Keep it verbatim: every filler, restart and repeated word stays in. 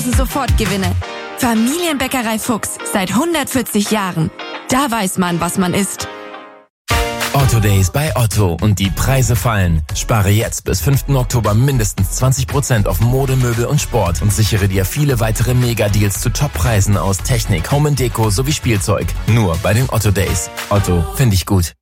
Sofortgewinne. Familienbäckerei Fuchs seit hundertvierzig Jahren. Da weiß man, was man isst. Otto Days bei Otto und die Preise fallen. Spare jetzt bis fünften Oktober mindestens zwanzig Prozent auf Mode, Möbel und Sport und sichere dir viele weitere Mega-Deals zu Top-Preisen aus Technik, Home and Deko sowie Spielzeug. Nur bei den Otto Days. Otto, finde ich gut.